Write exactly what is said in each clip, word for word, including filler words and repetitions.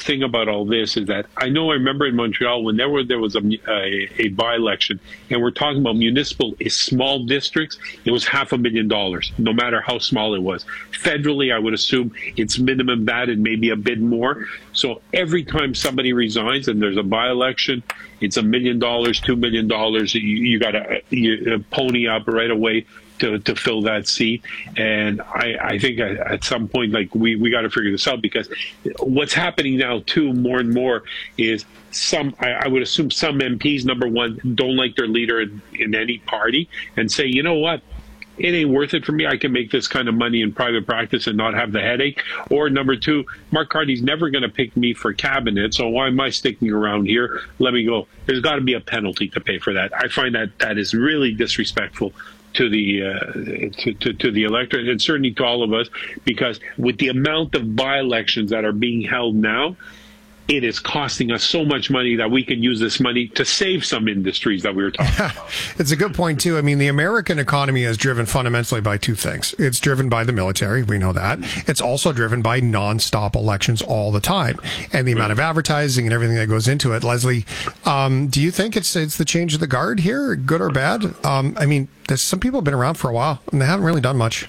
thing about all this is that I know I remember in Montreal when there were there was a, a, a by-election, and we're talking about municipal small districts, it was half a million dollars, no matter how small it was. Federally, I would assume it's minimum that and maybe a bit more. So every time somebody resigns and there's a by-election, it's a million dollars, two million dollars. You, you got to pony up right away to, to fill that seat. And I, I think at some point, like we, we got to figure this out, because what's happening now too, more and more, is some, I, I would assume some M Ps, number one, don't like their leader in, in any party and say, you know what, it ain't worth it for me. I can make this kind of money in private practice and not have the headache. Or number two, Mark Carney's never going to pick me for cabinet, so why am I sticking around here? Let me go. There's got to be a penalty to pay for that. I find that that is really disrespectful to the uh, to, to, to the electorate, and certainly to all of us, because with the amount of by-elections that are being held now, it is costing us so much money that we can use this money to save some industries that we were talking about. It's a good point, too. I mean, the American economy is driven fundamentally by two things. It's driven by the military. We know that. It's also driven by nonstop elections all the time, and the amount of advertising and everything that goes into it. Leslie, um, do you think it's it's the change of the guard here, good or bad? Um, I mean, there's some people have been around for a while, and they haven't really done much.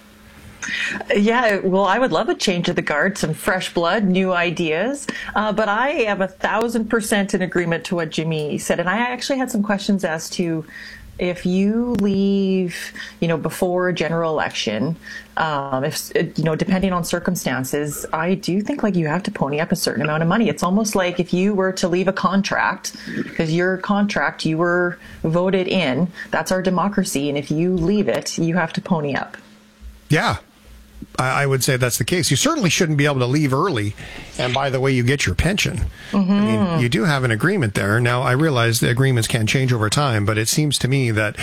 Yeah, well, I would love a change of the guard, some fresh blood, new ideas. Uh, but I am a thousand percent in agreement to what Jimmy said. And I actually had some questions as to if you leave, you know, before a general election, um, if, you know, depending on circumstances, I do think like you have to pony up a certain amount of money. It's almost like if you were to leave a contract, because your contract, you were voted in, that's our democracy. And if you leave it, you have to pony up. Yeah. I would say that's the case. You certainly shouldn't be able to leave early. And by the way, you get your pension. Mm-hmm. I mean, you do have an agreement there. Now, I realize the agreements can change over time, but it seems to me that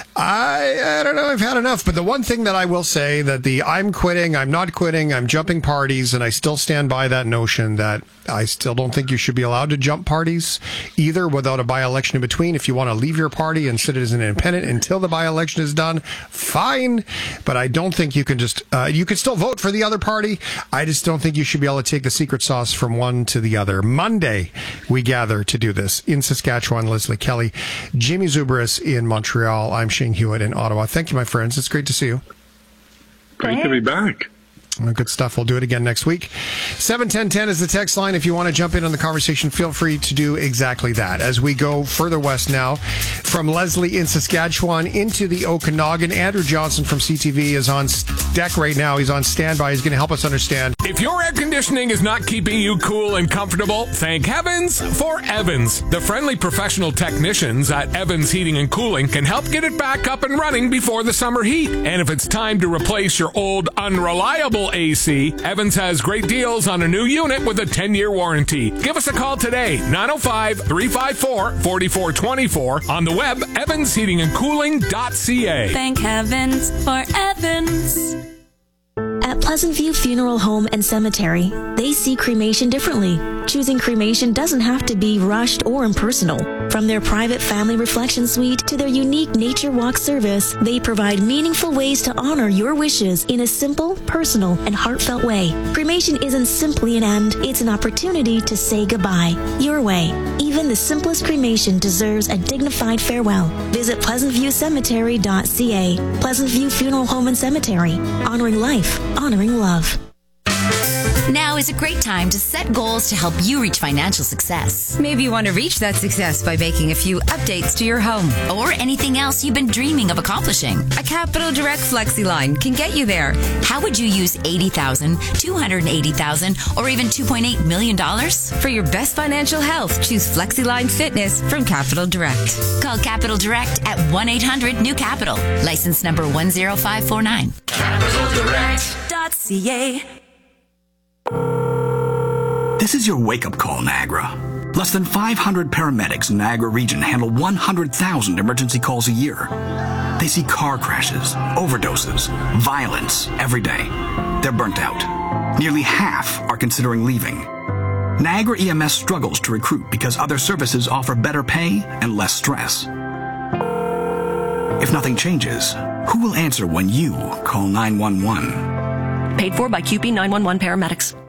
I, I don't know, I've had enough. But the one thing that I will say that the I'm quitting, I'm not quitting, I'm jumping parties, and I still stand by that notion that I still don't think you should be allowed to jump parties either without a by-election in between. If you want to leave your party and sit as an independent until the by-election is done, fine. But I don't think you can just, uh, you can still vote for the other party. I just don't think you should be able to take the secret sauce from one to the other. Monday, we gather to do this. In Saskatchewan, Leslie Kelly, Jimmy Zubris in Montreal. I'm Shane Hewitt in Ottawa. Thank you, my friends. It's great to see you. Great Thanks. to be back. Good stuff. We'll do it again next week. seven ten ten is the text line. If you want to jump in on the conversation, feel free to do exactly that. As we go further west now, from Leslie in Saskatchewan into the Okanagan, Andrew Johnson from C T V is on deck right now. He's on standby. He's going to help us understand. If your air conditioning is not keeping you cool and comfortable, thank heavens for Evans. The friendly professional technicians at Evans Heating and Cooling can help get it back up and running before the summer heat. And if it's time to replace your old unreliable A C, Evans has great deals on a new unit with a ten-year warranty. Give us a call today, nine oh five, three five four, four four two four, on the web, evans heating and cooling dot c a. Thank heavens for Evans. At Pleasant View Funeral Home and Cemetery, they see cremation differently. Choosing cremation doesn't have to be rushed or impersonal. From their private family reflection suite to their unique nature walk service, they provide meaningful ways to honor your wishes in a simple, personal, and heartfelt way. Cremation isn't simply an end, it's an opportunity to say goodbye. Your way. Even the simplest cremation deserves a dignified farewell. Visit pleasant view cemetery dot c a. Pleasant View Funeral Home and Cemetery. Honoring life, honoring love. Now is a great time to set goals to help you reach financial success. Maybe you want to reach that success by making a few updates to your home. Or anything else you've been dreaming of accomplishing. A Capital Direct FlexiLine can get you there. How would you use eighty thousand dollars, two hundred eighty thousand dollars, or even two point eight million dollars? For your best financial health, choose FlexiLine Fitness from Capital Direct. Call Capital Direct at one eight hundred new capital. License number one zero five four nine. capital direct dot c a. This is your wake-up call, Niagara. Less than five hundred paramedics in Niagara region handle one hundred thousand emergency calls a year. They see car crashes, overdoses, violence every day. They're burnt out. Nearly half are considering leaving. Niagara E M S struggles to recruit because other services offer better pay and less stress. If nothing changes, who will answer when you call nine one one? Paid for by Q P nine one one paramedics.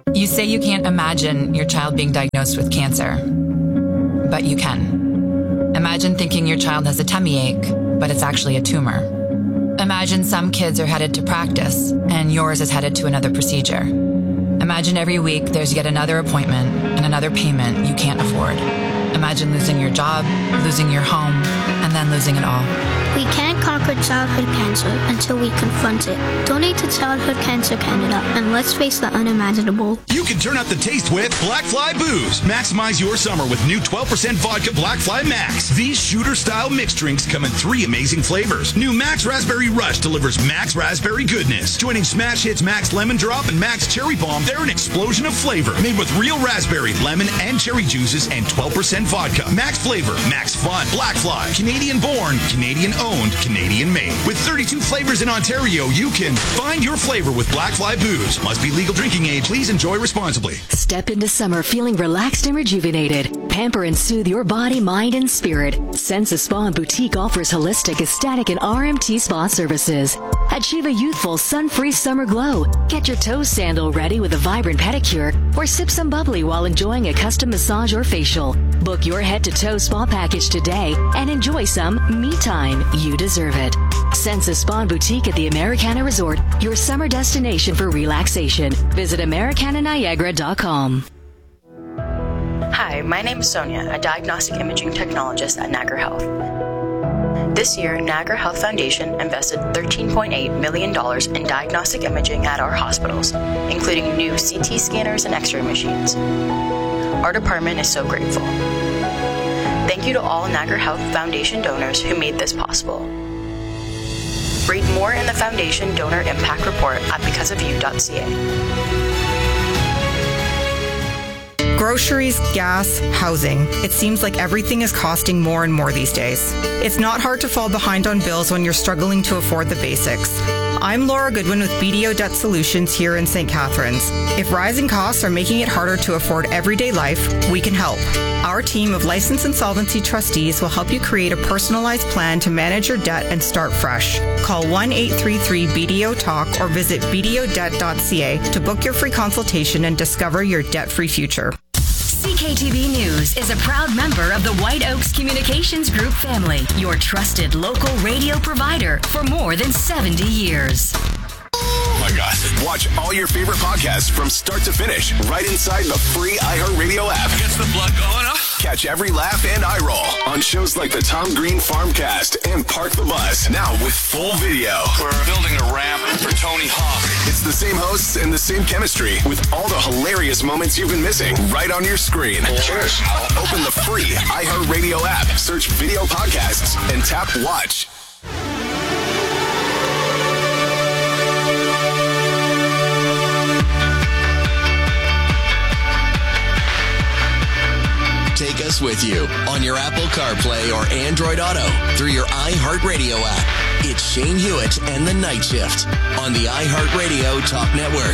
You say you can't imagine your child being diagnosed with cancer, but you can. Imagine thinking your child has a tummy ache, but it's actually a tumor. Imagine some kids are headed to practice, and yours is headed to another procedure. Imagine every week there's yet another appointment and another payment you can't afford. Imagine losing your job, losing your home, and then losing it all. We can't conquer childhood cancer until we confront it. Donate to Childhood Cancer Canada, and let's face the unimaginable. You can turn up the taste with Black Fly Booze. Maximize your summer with new twelve percent vodka Black Fly Max. These shooter-style mixed drinks come in three amazing flavors. New Max Raspberry Rush delivers Max Raspberry goodness. Joining Smash Hits Max Lemon Drop and Max Cherry Bomb, they're an explosion of flavor. Made with real raspberry, lemon, and cherry juices and twelve percent vodka. Max flavor, max fun. Black Fly, Canadian born, Canadian owned, Canadian made. With thirty-two flavors in Ontario, you can find your flavor with Black Fly Booze. Must be legal drinking age. Please enjoy responsibly. Step into summer feeling relaxed and rejuvenated. Pamper and soothe your body, mind, and spirit. Sensa Spa and Boutique offers holistic, ecstatic, and R M T spa services. Achieve a youthful, sun-free summer glow. Get your toe sandal ready with a vibrant pedicure, or sip some bubbly while enjoying a custom massage or facial. Book your head-to-toe spa package today and enjoy some me time. You deserve it. Sensa Spa and Boutique at the Americana Resort, your summer destination for relaxation. Visit Americana Niagara dot com. Hi, my name is Sonia, a diagnostic imaging technologist at Niagara Health. This year, Niagara Health Foundation invested thirteen point eight million dollars in diagnostic imaging at our hospitals, including new C T scanners and X-ray machines. Our department is so grateful. Thank you to all Niagara Health Foundation donors who made this possible. Read more in the Foundation Donor Impact Report at because of you dot c a. Groceries, gas, housing. It seems like everything is costing more and more these days. It's not hard to fall behind on bills when you're struggling to afford the basics. I'm Laura Goodwin with B D O Debt Solutions here in Saint Catharines. If rising costs are making it harder to afford everyday life, we can help. Our team of licensed insolvency trustees will help you create a personalized plan to manage your debt and start fresh. Call one eight three three B D O Talk or visit b d o debt dot c a to book your free consultation and discover your debt-free future. C K T V News is a proud member of the White Oaks Communications Group family, your trusted local radio provider for more than seventy years. Oh my gosh. Watch all your favorite podcasts from start to finish right inside the free iHeartRadio app. Gets the blood going up. Catch every laugh and eye roll on shows like the Tom Green Farmcast and Park the Bus, now with full video. We're building a ramp for Tony Hawk. It's the same hosts and the same chemistry with all the hilarious moments you've been missing right on your screen. Cheers. Open the free iHeartRadio app, search video podcasts, and tap watch. Take us with you on your Apple CarPlay or Android Auto through your iHeartRadio app. It's Shane Hewitt and the Night Shift on the iHeartRadio Talk Network.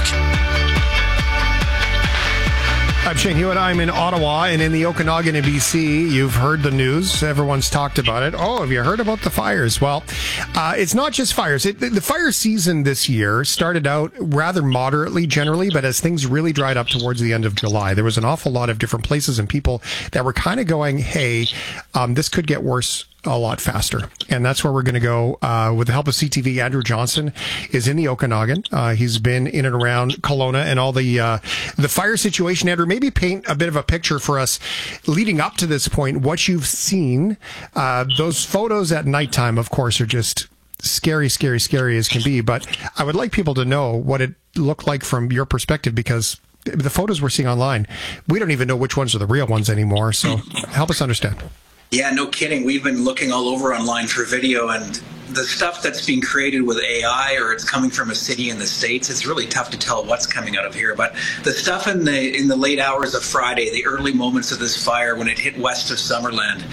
I'm Shane Hewitt. I'm in Ottawa and in the Okanagan in B C. You've heard the news. Everyone's talked about it. Oh, have you heard about the fires? Well, uh, it's not just fires. It, the, the fire season this year started out rather moderately generally, but as things really dried up towards the end of July, there was an awful lot of different places and people that were kind of going, hey, um, this could get worse a lot faster. And that's where we're going to go uh, with the help of C T V. Andrew Johnson is in the Okanagan. Uh, he's been in and around Kelowna and all the uh, the fire situation. Andrew, maybe paint a bit of a picture for us leading up to this point, what you've seen. Uh, those photos at nighttime, of course, are just scary, scary, scary as can be. But I would like people to know what it looked like from your perspective, because the photos we're seeing online, we don't even know which ones are the real ones anymore. So help us understand. Yeah, no kidding. We've been looking all over online for video, and the stuff that's being created with A I, or it's coming from a city in the States, it's really tough to tell what's coming out of here. But the stuff in the in the late hours of Friday, the early moments of this fire when it hit west of Summerland,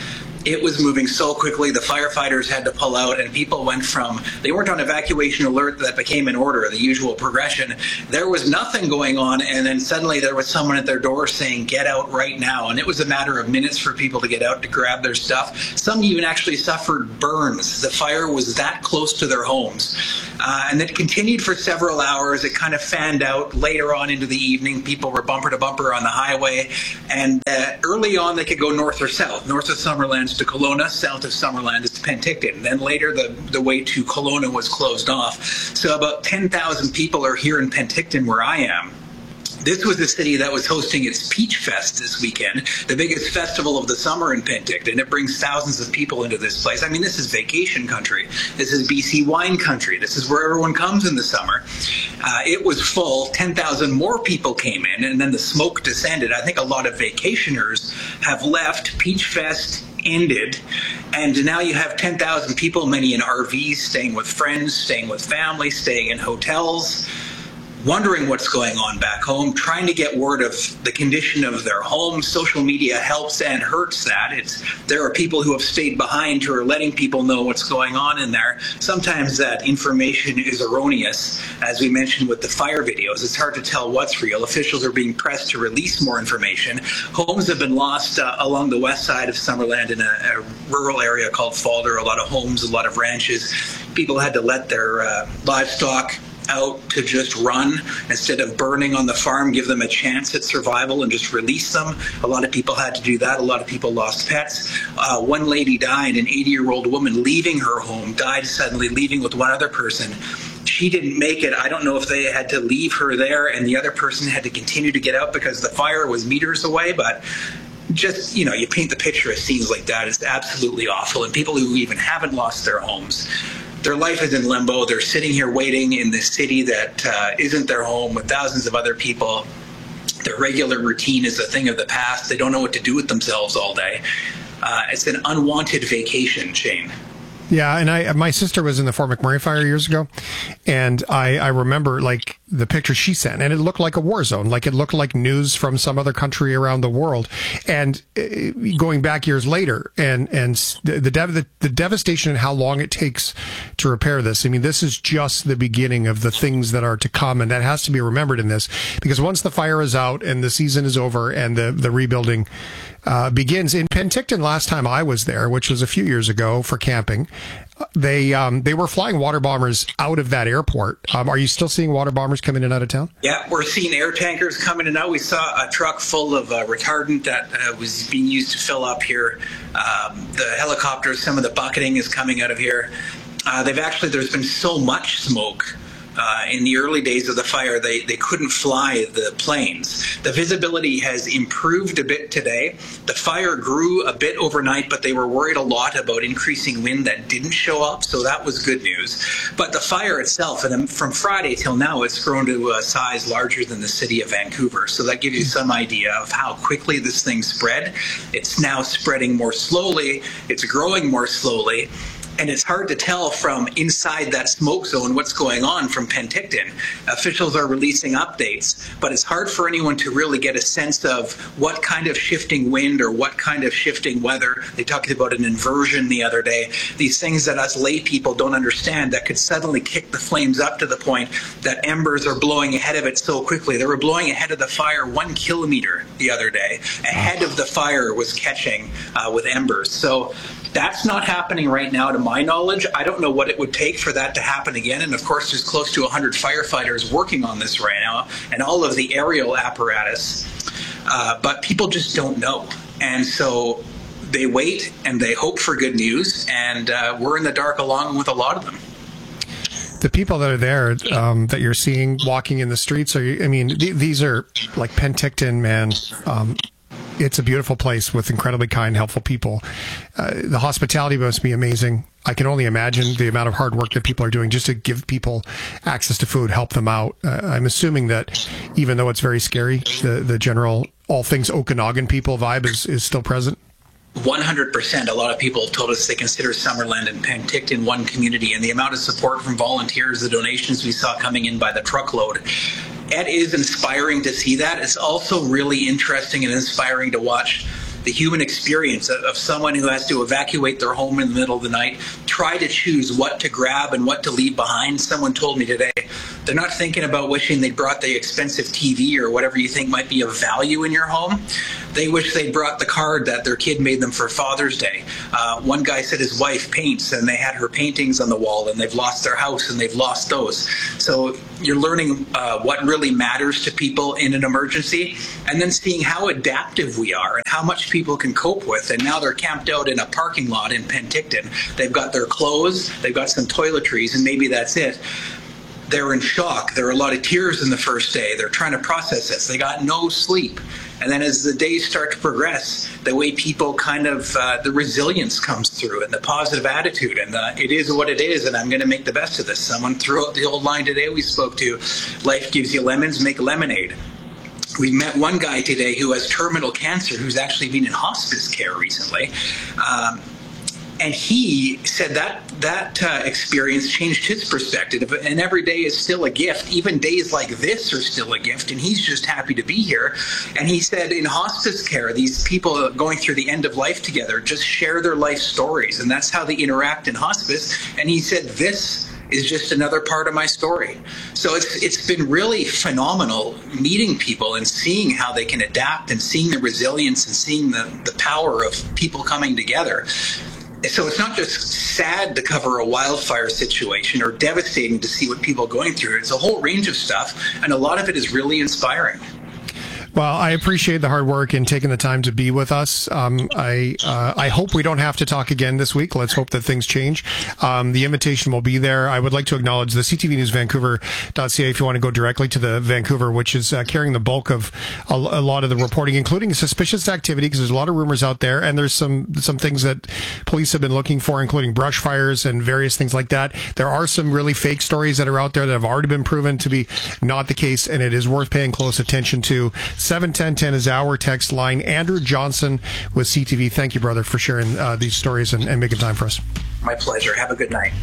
It was moving so quickly, the firefighters had to pull out, and people went from, they weren't on evacuation alert that became an order, the usual progression. There was nothing going on, and then suddenly there was someone at their door saying, get out right now. And it was a matter of minutes for people to get out to grab their stuff. Some even actually suffered burns. The fire was that close to their homes. Uh, and it continued for several hours. It kind of fanned out later on into the evening. People were bumper to bumper on the highway. And uh, early on, they could go north or south. North of Summerland to Kelowna, south of Summerland is to Penticton. And then later, the, the way to Kelowna was closed off. So about ten thousand people are here in Penticton, where I am. This was the city that was hosting its Peach Fest this weekend, the biggest festival of the summer in Penticton. It brings thousands of people into this place. I mean, this is vacation country. This is B C wine country. This is where everyone comes in the summer. Uh, it was full. ten thousand more people came in, and then the smoke descended. I think a lot of vacationers have left. Peach Fest ended, and now you have ten thousand people, many in R Vs, staying with friends, staying with family, staying in hotels, wondering what's going on back home, trying to get word of the condition of their homes. Social media helps and hurts that. It's, there are people who have stayed behind who are letting people know what's going on in there. Sometimes that information is erroneous. As we mentioned with the fire videos, it's hard to tell what's real. Officials are being pressed to release more information. Homes have been lost uh, along the west side of Summerland in a, a rural area called Falder. A lot of homes, a lot of ranches. People had to let their uh, livestock out to just run instead of burning on the farm, give them a chance at survival and just release them. A lot of people had to do that. A lot of people lost pets. Uh, one lady died, an eighty-year-old woman leaving her home, died suddenly, leaving with one other person. She didn't make it. I don't know if they had to leave her there and the other person had to continue to get out because the fire was meters away, but just, you know, you paint the picture of scenes like that. It's absolutely awful. And people who even haven't lost their homes, their life is in limbo. They're sitting here waiting in this city that uh, isn't their home with thousands of other people. Their regular routine is a thing of the past. They don't know what to do with themselves all day. Uh, it's an unwanted vacation, Shane. Yeah, and I, my sister was in the Fort McMurray fire years ago, and I, I remember like the picture she sent, and it looked like a war zone, like it looked like news from some other country around the world. And uh, going back years later, and and the the, dev, the the devastation and how long it takes to repair this. I mean, this is just the beginning of the things that are to come, and that has to be remembered in this, because once the fire is out and the season is over and the the rebuilding Uh, begins in Penticton. Last time I was there, which was a few years ago for camping, they um, they were flying water bombers out of that airport. Um, are you still seeing water bombers come in and out of town? Yeah, we're seeing air tankers coming in and out. We saw a truck full of uh, retardant that uh, was being used to fill up here. Um, the helicopters, some of the bucketing is coming out of here. Uh, they've actually, there's been so much smoke. Uh, in the early days of the fire, they, they couldn't fly the planes. The visibility has improved a bit today. The fire grew a bit overnight, but they were worried a lot about increasing wind that didn't show up, so that was good news. But the fire itself, and from Friday till now, it's grown to a size larger than the city of Vancouver. So that gives you some idea of how quickly this thing spread. It's now spreading more slowly. It's growing more slowly. And it's hard to tell from inside that smoke zone what's going on from Penticton. Officials are releasing updates, but it's hard for anyone to really get a sense of what kind of shifting wind or what kind of shifting weather. They talked about an inversion the other day. These things that us lay people don't understand that could suddenly kick the flames up to the point that embers are blowing ahead of it so quickly. They were blowing ahead of the fire one kilometer the other day. Ahead of the fire was catching uh, with embers. So that's not happening right now, to my knowledge. I don't know what it would take for that to happen again. And of course, there's close to one hundred firefighters working on this right now and all of the aerial apparatus. Uh, but people just don't know. And so they wait and they hope for good news. And uh, we're in the dark along with a lot of them. The people that are there, um, that you're seeing walking in the streets, are, I mean, th- these are like Penticton, man. Um, It's a beautiful place with incredibly kind, helpful people. Uh, the hospitality must be amazing. I can only imagine the amount of hard work that people are doing just to give people access to food, help them out. Uh, I'm assuming that even though it's very scary, the, the general all things Okanagan people vibe is, is still present. one hundred percent. A lot of people have told us they consider Summerland and Penticton one community, and the amount of support from volunteers, the donations we saw coming in by the truckload, it is inspiring to see that. It's also really interesting and inspiring to watch the human experience of, of someone who has to evacuate their home in the middle of the night, try to choose what to grab and what to leave behind. Someone told me today they're not thinking about wishing they brought the expensive T V or whatever you think might be of value in your home. They wish they brought the card that their kid made them for Father's Day. Uh, one guy said his wife paints and they had her paintings on the wall and they've lost their house and they've lost those. So you're learning uh, what really matters to people in an emergency, and then seeing how adaptive we are and how much people can cope with. And now they're camped out in a parking lot in Penticton. They've got their clothes, they've got some toiletries, and maybe that's it. They're in shock. There are a lot of tears in the first day. They're trying to process this. They got no sleep. And then as the days start to progress, the way people kind of, uh, the resilience comes through and the positive attitude, and uh, it is what it is, and I'm going to make the best of this. Someone threw out the old line today we spoke to, life gives you lemons, make lemonade. We met one guy today who has terminal cancer, who's actually been in hospice care recently. Um, And he said that that uh, experience changed his perspective. And every day is still a gift. Even days like this are still a gift. And he's just happy to be here. And he said in hospice care, these people going through the end of life together just share their life stories. And that's how they interact in hospice. And he said, this is just another part of my story. So it's it's been really phenomenal meeting people and seeing how they can adapt and seeing the resilience and seeing the, the power of people coming together. So it's not just sad to cover a wildfire situation or devastating to see what people are going through. It's a whole range of stuff, and a lot of it is really inspiring. Well, I appreciate the hard work and taking the time to be with us. Um, I uh, I hope we don't have to talk again this week. Let's hope that things change. Um, the invitation will be there. I would like to acknowledge the C T V News Vancouver dot C A if you want to go directly to the Vancouver, which is uh, carrying the bulk of a, a lot of the reporting, including suspicious activity, because there's a lot of rumors out there, and there's some some things that police have been looking for, including brush fires and various things like that. There are some really fake stories that are out there that have already been proven to be not the case, and it is worth paying close attention to. seven ten ten is our text line. Andrew Johnson with C T V. Thank you, brother, for sharing uh, these stories and, and making time for us. My pleasure. Have a good night.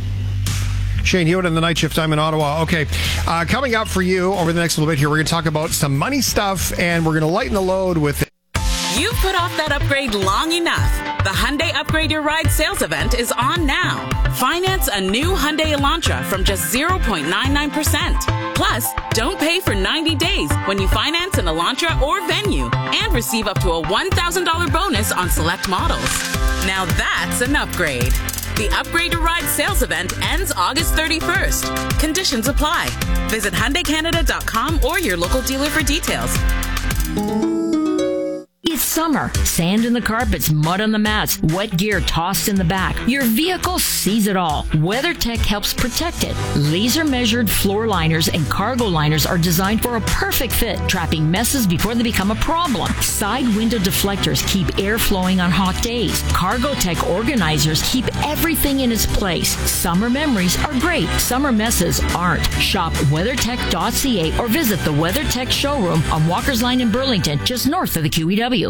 Shane Hewitt in the night shift. I'm in Ottawa. Okay, uh, coming up for you over the next little bit here, we're going to talk about some money stuff, and we're going to lighten the load with it. You've put off that upgrade long enough. The Hyundai Upgrade Your Ride sales event is on now. Finance a new Hyundai Elantra from just zero point nine nine percent. Plus, don't pay for ninety days when you finance an Elantra or Venue, and receive up to a one thousand dollars bonus on select models. Now that's an upgrade. The Upgrade Your Ride sales event ends August thirty-first. Conditions apply. Visit Hyundai Canada dot com or your local dealer for details. It's summer. Sand in the carpets, mud on the mats, wet gear tossed in the back. Your vehicle sees it all. WeatherTech helps protect it. Laser-measured floor liners and cargo liners are designed for a perfect fit, trapping messes before they become a problem. Side window deflectors keep air flowing on hot days. CargoTech organizers keep everything in its place. Summer memories are great. Summer messes aren't. Shop WeatherTech dot C A or visit the WeatherTech showroom on Walker's Line in Burlington, just north of the Q E W.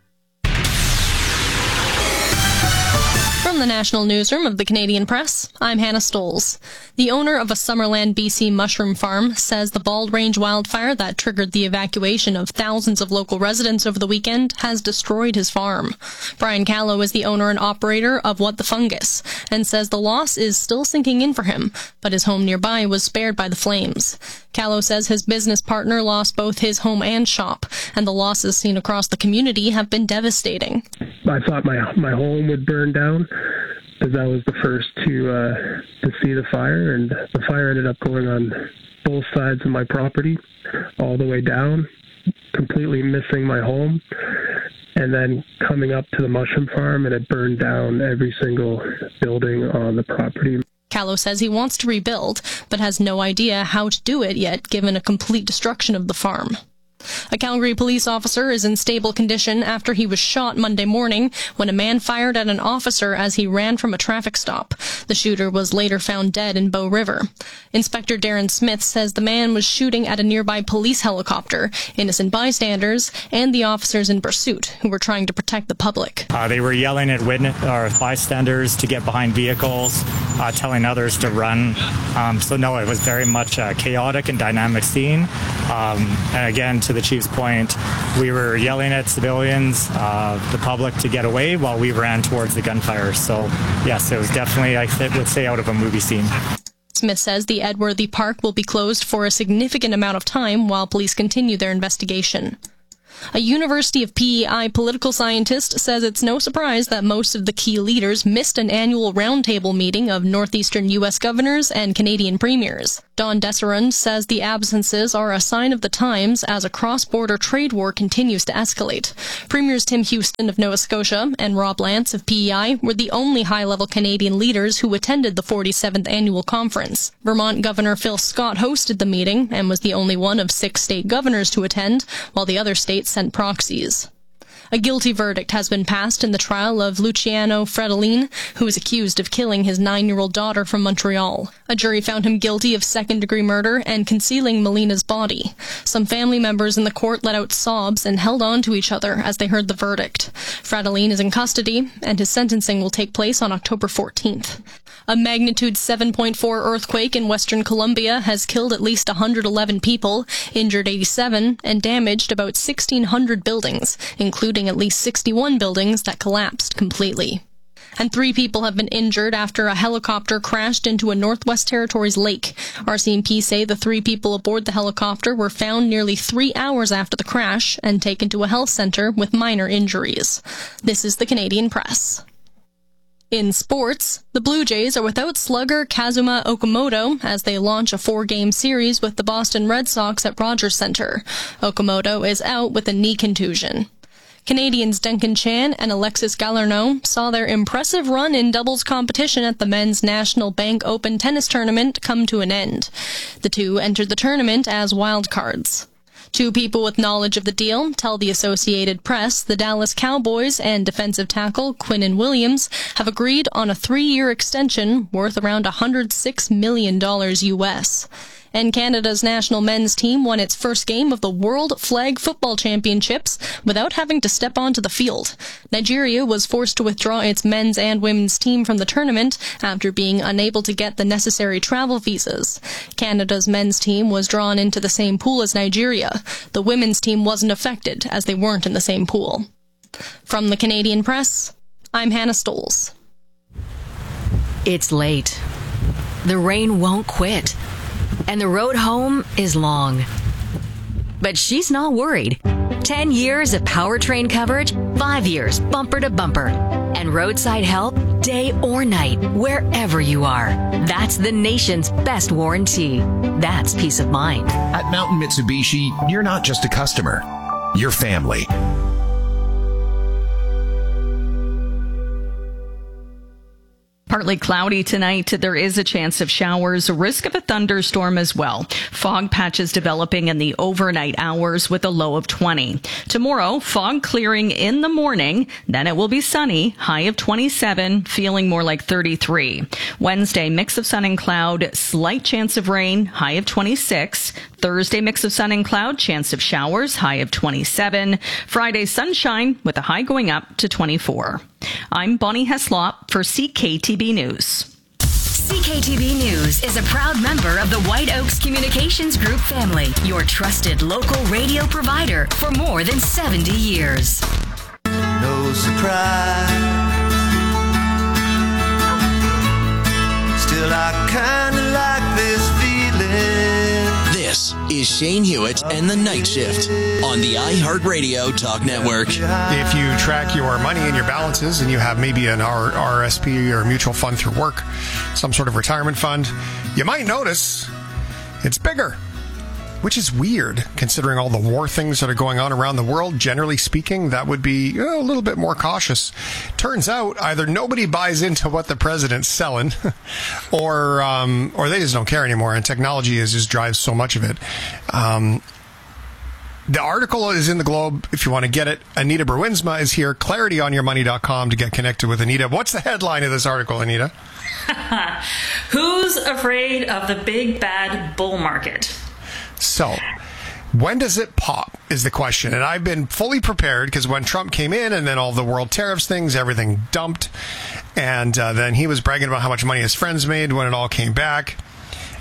From the National Newsroom of the Canadian Press, I'm Hannah Stoles. The owner of a Summerland, B C mushroom farm says the Bald Range wildfire that triggered the evacuation of thousands of local residents over the weekend has destroyed his farm. Brian Callow is the owner and operator of What the Fungus and says the loss is still sinking in for him, but his home nearby was spared by the flames. Callow says his business partner lost both his home and shop, and the losses seen across the community have been devastating. I thought my my home would burn down, because I was the first to uh, to see the fire, and the fire ended up going on both sides of my property, all the way down, completely missing my home, and then coming up to the mushroom farm, and it burned down every single building on the property. Callow says he wants to rebuild, but has no idea how to do it yet, given a complete destruction of the farm. A Calgary police officer is in stable condition after he was shot Monday morning when a man fired at an officer as he ran from a traffic stop. The shooter was later found dead in Bow River. Inspector Darren Smith says the man was shooting at a nearby police helicopter, innocent bystanders, and the officers in pursuit who were trying to protect the public. Uh, they were yelling at witness or bystanders to get behind vehicles, uh, telling others to run. Um, so no, it was very much a chaotic and dynamic scene. Um, and again, to the chief's point, we were yelling at civilians, uh, the public to get away while we ran towards the gunfire. So, yes, it was definitely, I would say, out of a movie scene. Smith says the Edworthy Park will be closed for a significant amount of time while police continue their investigation. A University of P E I political scientist says it's no surprise that most of the key leaders missed an annual roundtable meeting of northeastern U S governors and Canadian premiers. Don Desserand says the absences are a sign of the times as a cross-border trade war continues to escalate. Premiers Tim Houston of Nova Scotia and Rob Lance of P E I were the only high-level Canadian leaders who attended the forty-seventh annual conference. Vermont Governor Phil Scott hosted the meeting and was the only one of six state governors to attend, while the other states sent proxies. A guilty verdict has been passed in the trial of Luciano Fredolin, who is accused of killing his nine-year-old daughter from Montreal. A jury found him guilty of second-degree murder and concealing Melina's body. Some family members in the court let out sobs and held on to each other as they heard the verdict. Fredolin is in custody, and his sentencing will take place on October fourteenth. A magnitude seven point four earthquake in western Colombia has killed at least one hundred eleven people, injured eighty-seven, and damaged about sixteen hundred buildings, including at least sixty-one buildings that collapsed completely. And three people have been injured after a helicopter crashed into a Northwest Territories lake. R C M P say the three people aboard the helicopter were found nearly three hours after the crash and taken to a health center with minor injuries. This is the Canadian Press. In sports, the Blue Jays are without slugger Kazuma Okamoto as they launch a four-game series with the Boston Red Sox at Rogers Center. Okamoto is out with a knee contusion. Canadians Duncan Chan and Alexis Galarneau saw their impressive run in doubles competition at the Men's National Bank Open Tennis Tournament come to an end. The two entered the tournament as wildcards. Two people with knowledge of the deal tell the Associated Press the Dallas Cowboys and defensive tackle Quinnen Williams have agreed on a three-year extension worth around one hundred six million dollars U S. And Canada's national men's team won its first game of the World Flag Football Championships without having to step onto the field. Nigeria was forced to withdraw its men's and women's team from the tournament after being unable to get the necessary travel visas. Canada's men's team was drawn into the same pool as Nigeria. The women's team wasn't affected as they weren't in the same pool. From the Canadian Press, I'm Hannah Stoles. It's late. The rain won't quit. And the road home is long. But she's not worried. Ten years of powertrain coverage, five years bumper to bumper. And roadside help day or night, wherever you are. That's the nation's best warranty. That's peace of mind. At Mountain Mitsubishi, you're not just a customer. You're family. Partly cloudy tonight. There is a chance of showers, a risk of a thunderstorm as well. Fog patches developing in the overnight hours with a low of twenty. Tomorrow, fog clearing in the morning. Then it will be sunny, high of twenty-seven, feeling more like thirty-three. Wednesday, mix of sun and cloud, slight chance of rain, high of twenty-six. Thursday, mix of sun and cloud, chance of showers, high of twenty-seven. Friday, sunshine with a high going up to twenty-four. I'm Bonnie Heslop for C K T B News. C K T B News is a proud member of the White Oaks Communications Group family, your trusted local radio provider for more than seventy years. No surprise. Still, I kinda like this feeling. This is Shane Hewitt and the Night Shift on the iHeartRadio Talk Network. If you track your money and your balances and you have maybe an R- RSP or mutual fund through work, some sort of retirement fund, you might notice it's bigger, which is weird considering all the war things that are going on around the world. Generally speaking, that would be you know, a little bit more cautious. Turns out either nobody buys into what the president's selling or um, or they just don't care anymore, and technology is just drives so much of it. Um, the article is in the Globe if you want to get it. Anita Bruinsma is here, clarity on your money dot com to get connected with Anita. What's the headline of this article, Anita? Who's afraid of the big bad bull market? So, when does it pop is the question. And I've been fully prepared because when Trump came in and then all the world tariffs things, everything dumped. And uh, then he was bragging about how much money his friends made when it all came back.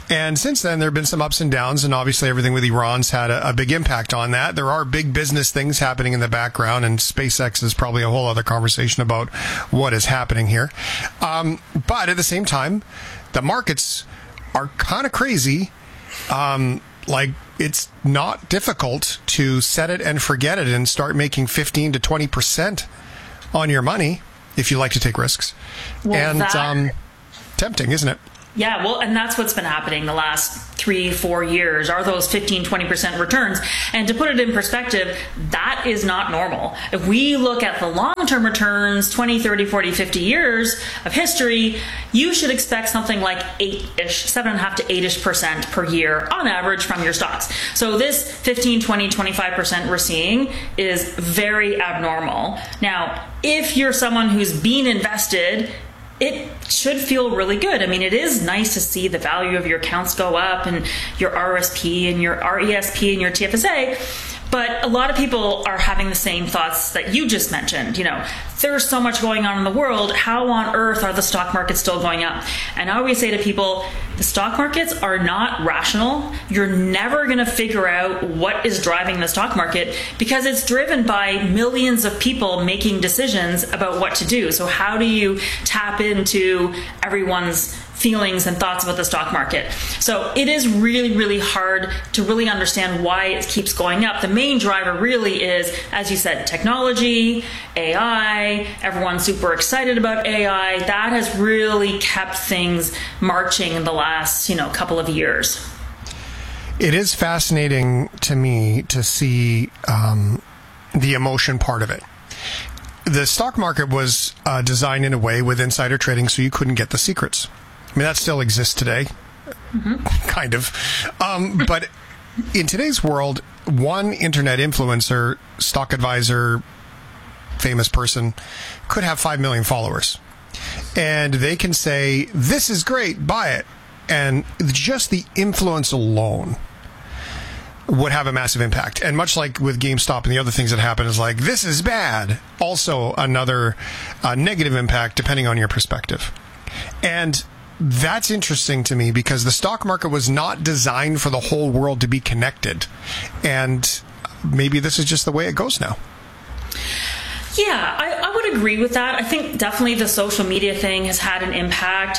And since then, there have been some ups and downs, and obviously everything with Iran's had a, a big impact on that. There are big business things happening in the background, and SpaceX is probably a whole other conversation about what is happening here. Um, but at the same time, the markets are kind of crazy. Um, like, it's not difficult to set it and forget it and start making fifteen to twenty percent on your money if you like to take risks. Well, and that- um, tempting, isn't it? Yeah, well, and that's what's been happening the last three, four years, are those fifteen, twenty percent returns. And to put it in perspective, that is not normal. If we look at the long-term returns, twenty, thirty, forty, fifty years of history, you should expect something like eight-ish, seven and a half to eight-ish percent per year on average from your stocks. So this fifteen, twenty, twenty-five percent we're seeing is very abnormal. Now, if you're someone who's been invested, it should feel really good. I mean, it is nice to see the value of your accounts go up and your R S P and your R E S P and your T F S A. But a lot of people are having the same thoughts that you just mentioned. You know, there's so much going on in the world. How on earth are the stock markets still going up? And I always say to people, the stock markets are not rational. You're never going to figure out what is driving the stock market because it's driven by millions of people making decisions about what to do. So how do you tap into everyone's feelings and thoughts about the stock market? So it is really, really hard to really understand why it keeps going up. The main driver really is, as you said, technology, A I. Everyone's super excited about A I. That has really kept things marching in the last, you know, couple of years. It is fascinating to me to see um, the emotion part of it. The stock market was uh, designed in a way with insider trading so you couldn't get the secrets. I mean, that still exists today, mm-hmm. kind of. Um, but in today's world, one internet influencer, stock advisor, famous person, could have five million followers. And they can say, this is great, buy it. And just the influence alone would have a massive impact. And much like with GameStop and the other things that happen, is like, this is bad. Also another uh, negative impact, depending on your perspective. And that's interesting to me because the stock market was not designed for the whole world to be connected. And maybe this is just the way it goes now. Yeah, I, I would agree with that. I think definitely the social media thing has had an impact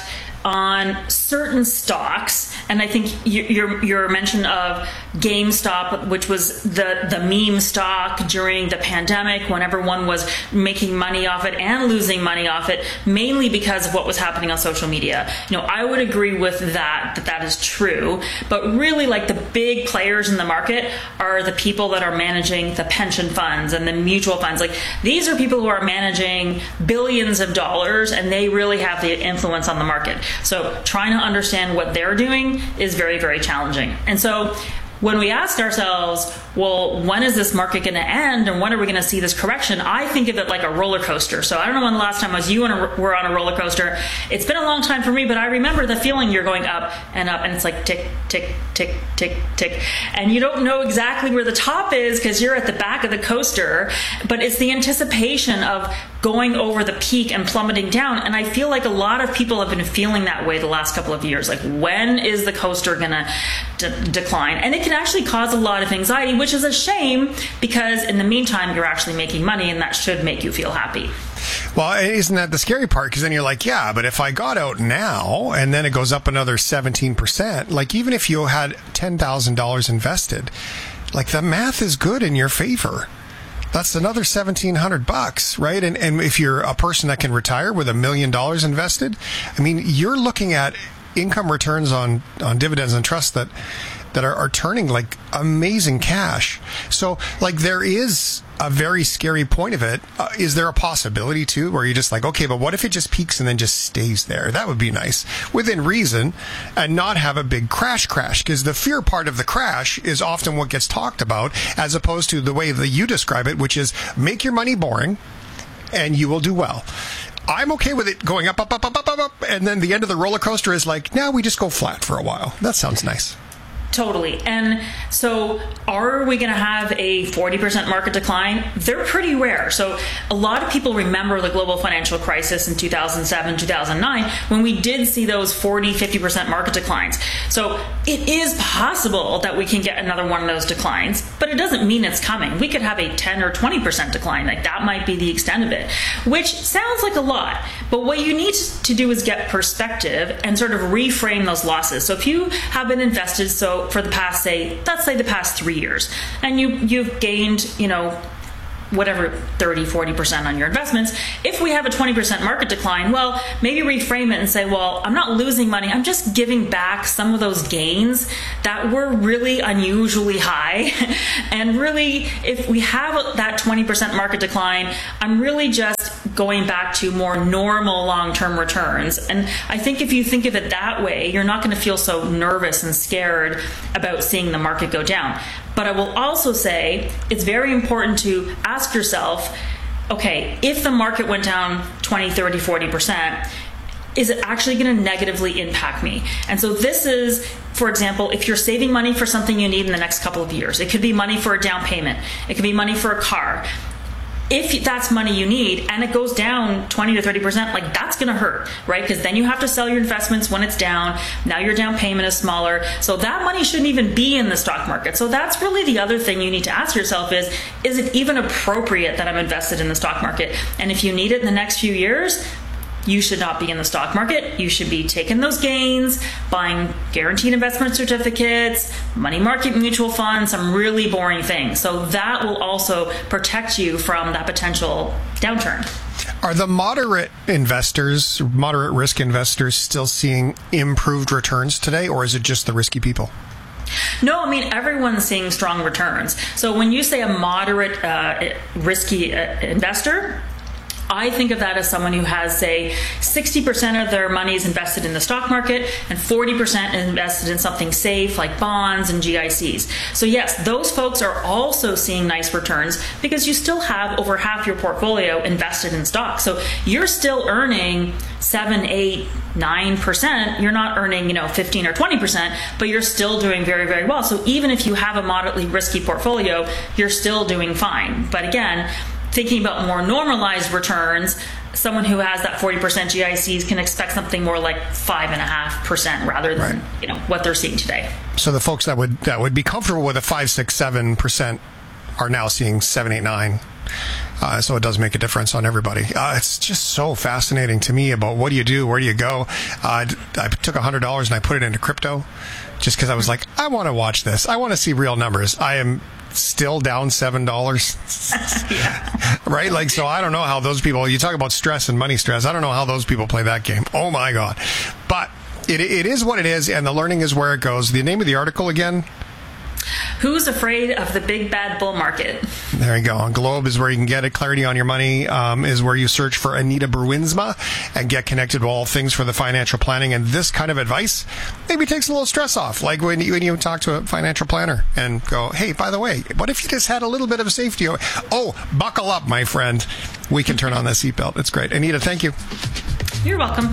on certain stocks. And I think your your mention of GameStop, which was the, the meme stock during the pandemic when everyone was making money off it and losing money off it, mainly because of what was happening on social media. You know, I would agree with that, that that is true. But really, like, the big players in the market are the people that are managing the pension funds and the mutual funds. Like, these are people who are managing billions of dollars, and they really have the influence on the market. So trying to understand what they're doing is very, very challenging. And so when we asked ourselves, well, when is this market going to end and when are we going to see this correction? I think of it like a roller coaster. So I don't know when the last time was you and a, were on a roller coaster. It's been a long time for me, but I remember the feeling you're going up and up and it's like tick, tick, tick, tick, tick. And you don't know exactly where the top is because you're at the back of the coaster, but it's the anticipation of going over the peak and plummeting down. And I feel like a lot of people have been feeling that way the last couple of years. Like, when is the coaster going to de- decline? And it can actually cause a lot of anxiety, which is a shame because in the meantime, you're actually making money and that should make you feel happy. Well, isn't that the scary part? Because then you're like, yeah, but if I got out now and then it goes up another seventeen percent, like even if you had ten thousand dollars invested, like the math is good in your favor. That's another seventeen hundred bucks, right? And and if you're a person that can retire with a million dollars invested, I mean, you're looking at income returns on, on dividends and trusts that that are, are turning like amazing cash. So like there is a very scary point of it. Uh, is there a possibility too where you're just like, okay, but what if it just peaks and then just stays there? That would be nice within reason and not have a big crash crash, because the fear part of the crash is often what gets talked about as opposed to the way that you describe it, which is make your money boring and you will do well. I'm okay with it going up, up, up, up, up, up, up, and then the end of the roller coaster is like, now we just go flat for a while. That sounds nice. Totally. And so are we going to have a forty percent market decline? They're pretty rare. So a lot of people remember the global financial crisis in two thousand seven, two thousand nine, when we did see those forty, fifty percent market declines. So it is possible that we can get another one of those declines, but it doesn't mean it's coming. We could have a ten or twenty percent decline. Like that might be the extent of it, which sounds like a lot. But what you need to do is get perspective and sort of reframe those losses. So if you have been invested, so for the past, say, let's say the past three years, and you, you've gained, you know, whatever, thirty, forty percent on your investments. If we have a twenty percent market decline, well, maybe reframe it and say, well, I'm not losing money. I'm just giving back some of those gains that were really unusually high. And really, if we have that twenty percent market decline, I'm really just going back to more normal long-term returns. And I think if you think of it that way, you're not going to feel so nervous and scared about seeing the market go down. But I will also say it's very important to ask yourself, okay, if the market went down twenty, thirty, forty percent, is it actually going to negatively impact me? And so this is, for example, if you're saving money for something you need in the next couple of years, it could be money for a down payment, it could be money for a car. If that's money you need and it goes down twenty to thirty percent, like that's going to hurt, right? Because then you have to sell your investments when it's down. Now your down payment is smaller. So that money shouldn't even be in the stock market. So that's really the other thing you need to ask yourself is, is it even appropriate that I'm invested in the stock market? And if you need it in the next few years, you should not be in the stock market. You should be taking those gains, buying guaranteed investment certificates, money market mutual funds, some really boring things. So that will also protect you from that potential downturn. Are the moderate investors, moderate risk investors, still seeing improved returns today, or is it just the risky people? No, I mean, everyone's seeing strong returns. So when you say a moderate uh, risky uh, investor, I think of that as someone who has, say, sixty percent of their money is invested in the stock market and forty percent invested in something safe like bonds and G I Cs. So yes, those folks are also seeing nice returns because you still have over half your portfolio invested in stocks. So you're still earning seven, eight, nine percent. You're not earning, you know, fifteen or twenty percent, but you're still doing very, very well. So even if you have a moderately risky portfolio, you're still doing fine. But again, thinking about more normalized returns, someone who has that forty percent G I Cs can expect something more like five and a half percent rather than, right, you know, what they're seeing today. So the folks that would that would be comfortable with a five, six, seven percent are now seeing seven, eight, nine. Uh, so it does make a difference on everybody. Uh, it's just so fascinating to me about what do you do, where do you go. Uh, I took a hundred dollars and I put it into crypto, just because I was like, I want to watch this. I want to see real numbers. I am still down seven dollars. Yeah. Right? Like, so I don't know how those people, you talk about stress and money stress. I don't know how those people play that game. Oh my God. But it it is what it is, and the learning is where it goes. The name of the article again? Who's afraid of the big bad bull market? There you go. Globe is where you can get it. Clarity on Your Money um, is where you search for Anita Bruinsma and get connected to all things for the financial planning. And this kind of advice maybe takes a little stress off. Like when you, when you talk to a financial planner and go, hey, by the way, what if you just had a little bit of safety? Oh, buckle up, my friend. We can turn on the seatbelt. It's great. Anita, thank you. You're welcome.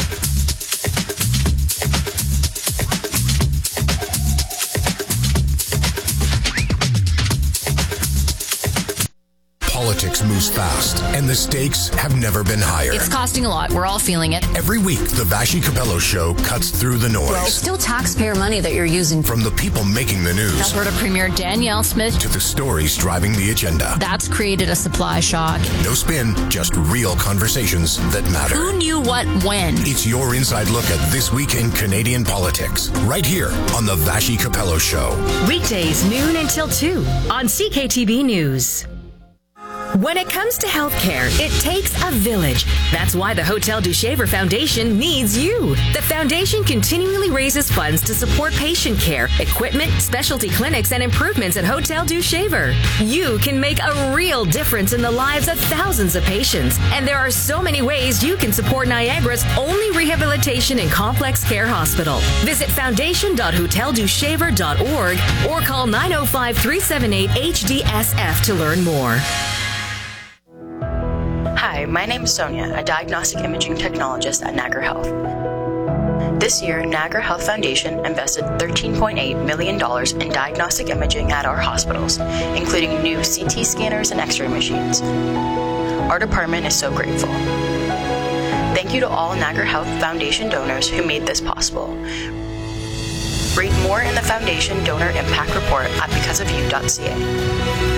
Politics moves fast, and the stakes have never been higher. It's costing a lot. We're all feeling it. Every week, the Vassy Capello Show cuts through the noise. It's still taxpayer money that you're using. From the people making the news. Alberta Premier Danielle Smith. To the stories driving the agenda. That's created a supply shock. No spin, just real conversations that matter. Who knew what when? It's your inside look at this week in Canadian politics. Right here on the Vassy Capello Show. Weekdays, noon until two on C K T B News. When it comes to healthcare, it takes a village. That's why the Hotel du Shaver Foundation needs you. The foundation continually raises funds to support patient care, equipment, specialty clinics, and improvements at Hotel du Shaver. You can make a real difference in the lives of thousands of patients. And there are so many ways you can support Niagara's only rehabilitation and complex care hospital. Visit foundation dot hotel du shaver dot org or call nine oh five, three seven eight, H D S F to learn more. Hi, my name is Sonia, a diagnostic imaging technologist at Niagara Health. This year, Niagara Health Foundation invested thirteen point eight million dollars in diagnostic imaging at our hospitals, including new C T scanners and X-ray machines. Our department is so grateful. Thank you to all Niagara Health Foundation donors who made this possible. Read more in the Foundation Donor Impact Report at because of you dot c a.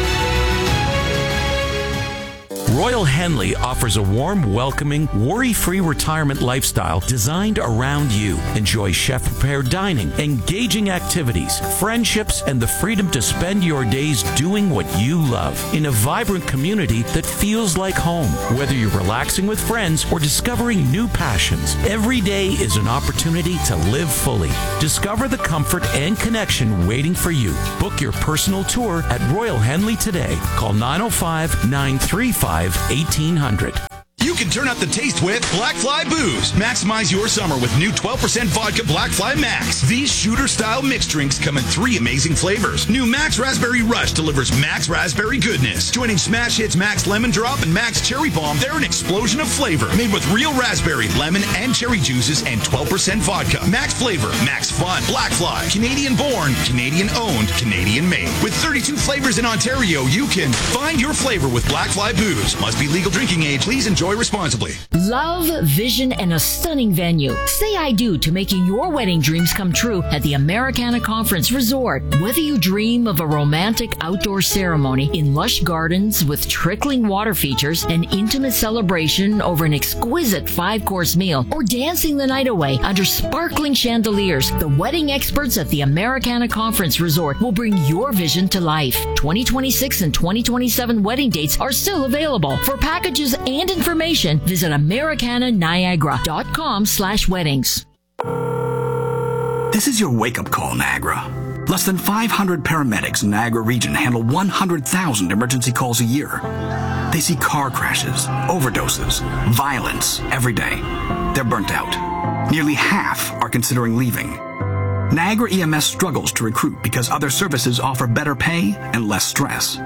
Royal Henley offers a warm, welcoming, worry-free retirement lifestyle designed around you. Enjoy chef-prepared dining, engaging activities, friendships, and the freedom to spend your days doing what you love in a vibrant community that feels like home. Whether you're relaxing with friends or discovering new passions, every day is an opportunity to live fully. Discover the comfort and connection waiting for you. Book your personal tour at Royal Henley today. Call nine oh five, nine three five, eighteen hundred. You can turn up the taste with Black Fly Booze. Maximize your summer with new twelve percent vodka Black Fly Max. These shooter-style mixed drinks come in three amazing flavors. New Max Raspberry Rush delivers Max Raspberry goodness. Joining Smash Hits Max Lemon Drop and Max Cherry Bomb, they're an explosion of flavor. Made with real raspberry, lemon, and cherry juices and twelve percent vodka. Max flavor, Max fun. Black Fly. Canadian-born, Canadian-owned, Canadian-made. With thirty-two flavors in Ontario, you can find your flavor with Black Fly Booze. Must be legal drinking age. Please enjoy responsibly. Love, vision, and a stunning venue. Say I do to making your wedding dreams come true at the Americana Conference Resort. Whether you dream of a romantic outdoor ceremony in lush gardens with trickling water features, an intimate celebration over an exquisite five-course meal, or dancing the night away under sparkling chandeliers, the wedding experts at the Americana Conference Resort will bring your vision to life. twenty twenty-six and twenty twenty-seven wedding dates are still available. For packages and information, visit Americana Niagara dot com slash weddings. This is your wake-up call, Niagara. Less than five hundred paramedics in Niagara region handle one hundred thousand emergency calls a year. They see car crashes, overdoses, violence every day. They're burnt out. Nearly half are considering leaving. Niagara E M S struggles to recruit because other services offer better pay and less stress.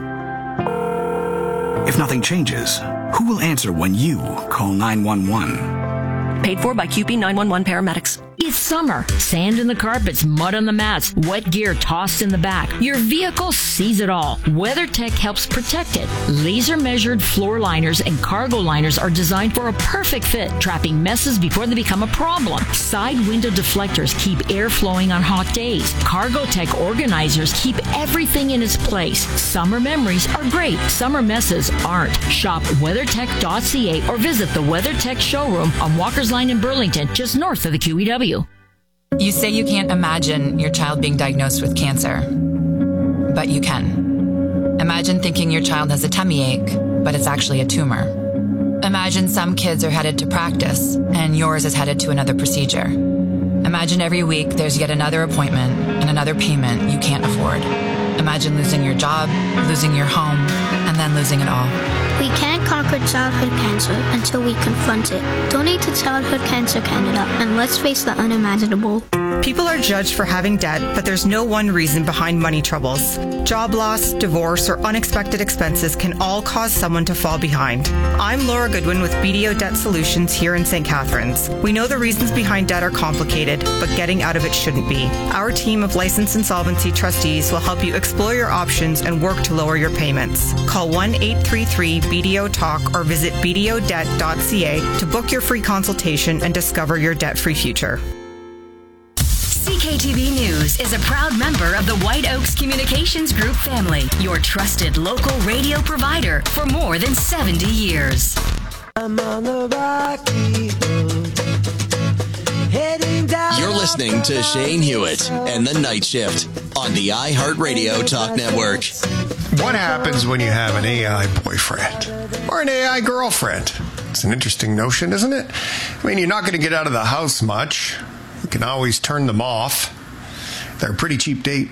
If nothing changes, who will answer when you call nine one one? Paid for by Q P nine one one paramedics. It's summer. Sand in the carpets, mud on the mats, wet gear tossed in the back. Your vehicle sees it all. WeatherTech helps protect it. Laser-measured floor liners and cargo liners are designed for a perfect fit, trapping messes before they become a problem. Side window deflectors keep air flowing on hot days. CargoTech organizers keep everything in its place. Summer memories are great. Summer messes aren't. Shop weathertech dot c a or visit the WeatherTech showroom on Walker's Line in Burlington, just north of the Q E W. You say you can't imagine your child being diagnosed with cancer, but you can. Imagine thinking your child has a tummy ache, but it's actually a tumor. Imagine some kids are headed to practice, and yours is headed to another procedure. Imagine every week there's yet another appointment and another payment you can't afford. Imagine losing your job, losing your home, and then losing it all. We can't conquer childhood cancer until we confront it. Donate to Childhood Cancer Canada, and let's face the unimaginable. People are judged for having debt, but there's no one reason behind money troubles. Job loss, divorce, or unexpected expenses can all cause someone to fall behind. I'm Laura Goodwin with B D O Debt Solutions here in Saint Catharines. We know the reasons behind debt are complicated, but getting out of it shouldn't be. Our team of licensed insolvency trustees will help you explore your options and work to lower your payments. Call one eight three three B D O talk or visit b d o debt dot c a to book your free consultation and discover your debt-free future. C K T V News is a proud member of the White Oaks Communications Group family, your trusted local radio provider for more than seventy years. I'm on the rocky road, heading down. You're listening to Shane Hewitt and the Night Shift on the iHeartRadio Talk Network. What happens when you have an A I boyfriend or an A I girlfriend? It's an interesting notion, isn't it? I mean, you're not going to get out of the house much. You can always turn them off. They're a pretty cheap date.